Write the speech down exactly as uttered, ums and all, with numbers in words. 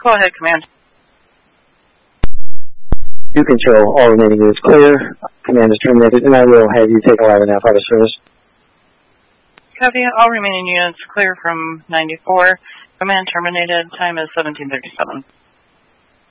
Go ahead, Command. You control all remaining units clear. Command is terminated, and I will have you take eleven F out of service. Copy. All remaining units clear from ninety-four. Command terminated. Time is seventeen thirty-seven.